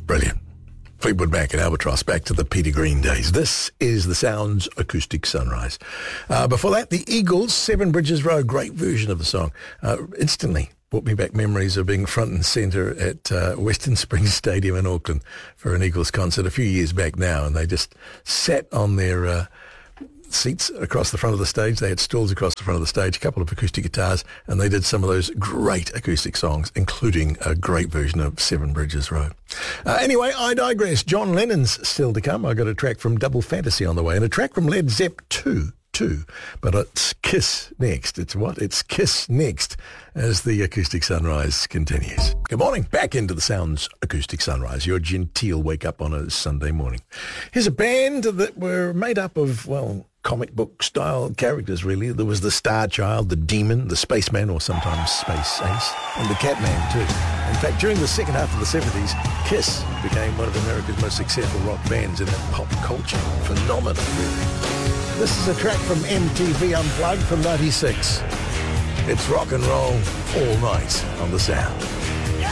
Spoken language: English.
Brilliant. Fleetwood Mac and Albatross, back to the Peter Green days. This is the Sounds Acoustic Sunrise. Before that, the Eagles, Seven Bridges Road, great version of the song. Instantly brought me back memories of being front and centre at Western Springs Stadium in Auckland for an Eagles concert a few years back now, and they just sat on their seats across the front of the stage. They had stools across the front of the stage, a couple of acoustic guitars, and they did some of those great acoustic songs, including a great version of Seven Bridges Road. Anyway, I digress. John Lennon's still to come. I got a track from Double Fantasy on the way, and a track from Led Zepp 2. But it's Kiss next. It's Kiss next as the Acoustic Sunrise continues. Good morning. Back into the Sounds Acoustic Sunrise. Your genteel wake up on a Sunday morning. Here's a band that were made up of, well, comic book style characters, really. There was the Star Child, the Demon, the Spaceman, or sometimes Space Ace, and the Catman too. In fact, during the second half of the 70s, Kiss became one of America's most successful rock bands in that pop culture phenomenon, really. This is a track from MTV Unplugged from '96. It's rock and roll all night on the Sound.